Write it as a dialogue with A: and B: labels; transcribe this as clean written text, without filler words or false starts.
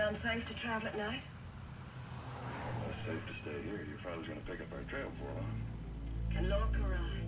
A: around safe to travel at night?
B: Well, it's safe to stay here. Your father's gonna pick up our trail for long.
A: Can Lorca ride?